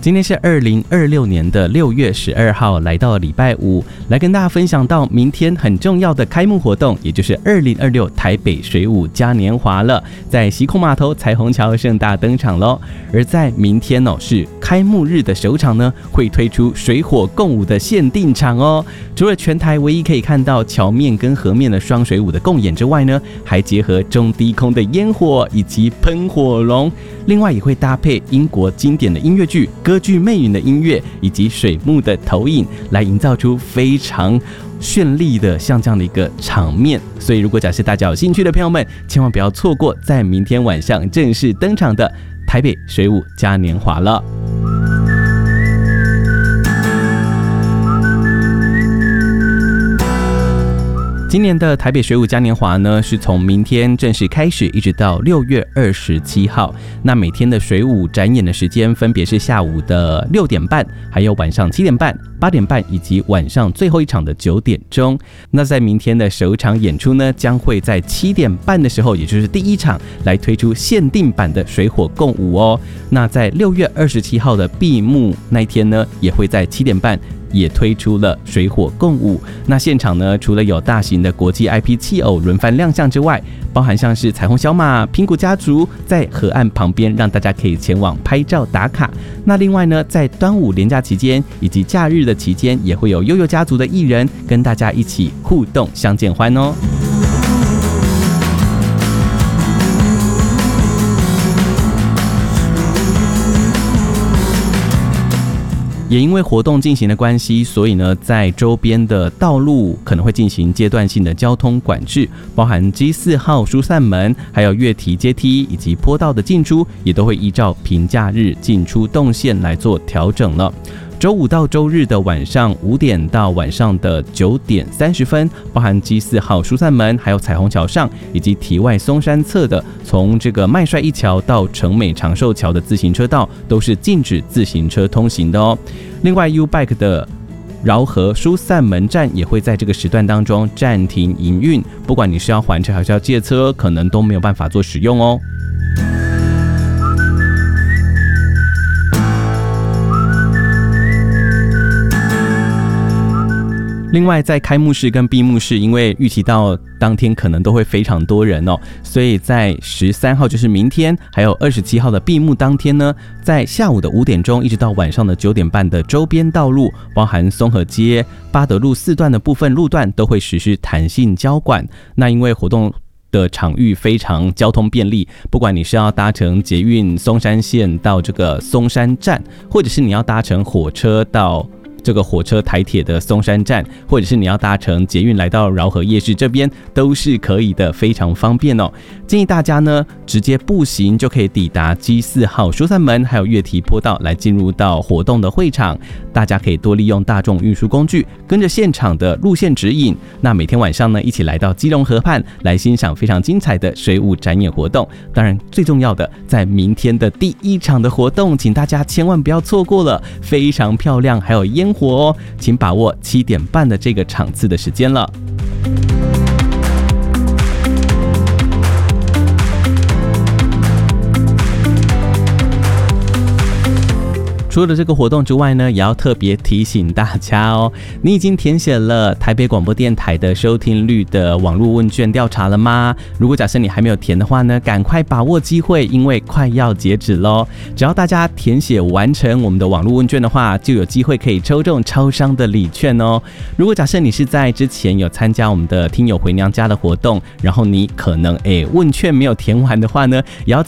今天是2026年的6月12号，来到了礼拜五，来跟大家分享到明天很重要的开幕活动，也就是2026台北水舞嘉年华了，在西空码头彩虹桥盛大登场咯。而在明天是开幕日的首场呢，会推出水火共舞的限定场哦。除了全台唯一可以看到桥面跟河面的双水舞的共演之外呢，还结合中低空的烟火以及喷火龙，另外也会搭配英国经典的音乐剧歌剧魅影的音乐以及水幕的投影，来营造出非常绚丽的像这样的一个场面。所以如果假设大家有兴趣的朋友们，千万不要错过在明天晚上正式登场的台北水舞嘉年华了。今年的台北水舞嘉年华呢，是从明天正式开始，一直到6月27号。那每天的水舞展演的时间分别是下午的6点半，还有晚上7点半、8点半，以及晚上最后一场的9点钟。那在明天的首场演出呢，将会在7点半的时候，也就是第一场，来推出限定版的水火共舞哦。那在6月27号的闭幕那一天呢，也会在7点半。也推出了水火共舞。那现场呢，除了有大型的国际 IP 企偶轮番亮相之外，包含像是彩虹小马、苹果家族在河岸旁边，让大家可以前往拍照打卡。那另外呢，在端午连假期间以及假日的期间，也会有悠悠家族的艺人跟大家一起互动相见欢哦。也因为活动进行的关系，所以呢，在周边的道路可能会进行阶段性的交通管制，包含 G4 号疏散门，还有月堤阶梯以及坡道的进出，也都会依照平假日进出动线来做调整了。周五到周日的晚上5点到晚上的9点30分，包含 G4 号疏散门，还有彩虹桥上以及堤外松山侧的从这个麦帅一桥到成美长寿桥的自行车道，都是禁止自行车通行的哦。另外 U-Bike 的饶河疏散门站也会在这个时段当中暂停营运，不管你是要还车还是要借车，可能都没有办法做使用哦。另外在开幕式跟闭幕式，因为预期到当天可能都会非常多人哦，所以在13号就是明天，还有27号的闭幕当天呢，在下午的5点钟一直到晚上的9点半的周边道路，包含松河街、八德路4段的部分路段都会实施弹性交管。那因为活动的场域非常交通便利，不管你是要搭乘捷运松山线到这个松山站，或者是你要搭乘火车到这个火车台铁的松山站，或者是你要搭乘捷运来到饶河夜市这边，都是可以的，非常方便哦。建议大家呢，直接步行就可以抵达 G4 号疏散门，还有月堤坡道来进入到活动的会场。大家可以多利用大众运输工具，跟着现场的路线指引。那每天晚上呢，一起来到基隆河畔来欣赏非常精彩的水舞展演活动。当然，最重要的，在明天的第一场的活动，请大家千万不要错过了，非常漂亮，还有烟火哦，请把握7点半的这个场次的时间了。除了这个活动之外呢，也要特别提醒大家哦，你已经填写了台北广播电台的收听率的网络问卷调查了吗？如果假设你还没有填的话呢，赶快把握机会，因为快要截止咯。只要大家填写完成我们的网络问卷的话，就有机会可以抽中超商的礼券哦。如果假设你是在之前有参加我们的听友回娘家的活动，然后你可能问卷没有填完的话呢，也要